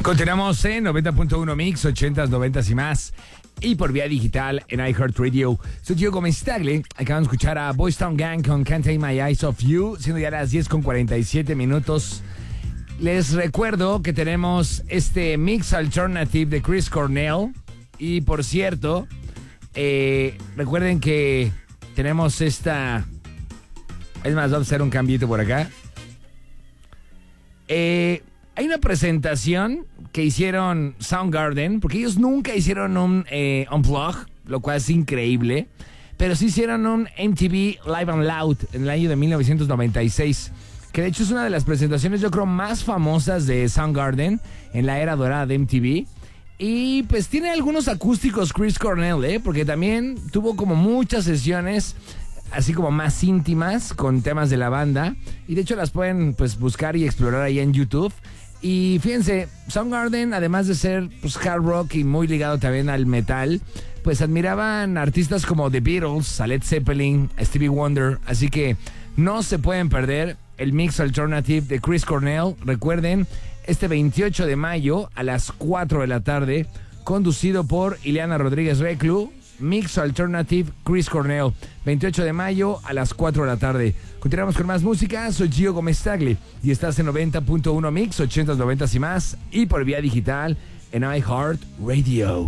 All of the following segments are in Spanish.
Continuamos en 90.1 Mix, 80s, 90s y más. Y por vía digital en iHeartRadio. Soy Gio Gómez Tagle. Acaban de escuchar a Boys Town Gang con Can't Take My Eyes Off You, siendo ya las 10:47. Les recuerdo que tenemos este Mix Alternative de Chris Cornell. Y por cierto, recuerden que tenemos esta... Es más, vamos a hacer un cambiito por acá. Hay una presentación que hicieron Soundgarden, porque ellos nunca hicieron un Unplugged, lo cual es increíble, pero sí hicieron un MTV Live and Loud en el año de 1996, que de hecho es una de las presentaciones yo creo más famosas de Soundgarden en la era dorada de MTV. Y pues tiene algunos acústicos Chris Cornell, porque también tuvo como muchas sesiones así como más íntimas con temas de la banda, y de hecho las pueden pues buscar y explorar ahí en YouTube. Y fíjense, Soundgarden, además de ser pues hard rock y muy ligado también al metal, pues admiraban artistas como The Beatles, a Led Zeppelin, a Stevie Wonder, así que no se pueden perder el Mix Alternative de Chris Cornell. Recuerden, este 28 de mayo a las 4 de la tarde, conducido por Ileana Rodríguez Reclu, Mix Alternative Chris Cornell, 28 de mayo a las 4 de la tarde. Continuamos con más música. Soy Gio Gómez Tagle y estás en 90.1 Mix, 80s, 90s y más, y por vía digital en iHeartRadio.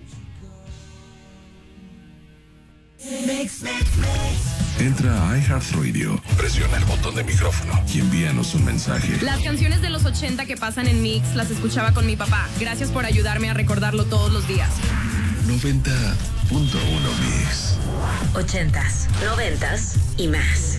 Entra a iHeartRadio, presiona el botón de micrófono y envíanos un mensaje. Las canciones de los 80 que pasan en Mix las escuchaba con mi papá. Gracias por ayudarme a recordarlo todos los días. 90.1 Mix. 80s, 90s y más.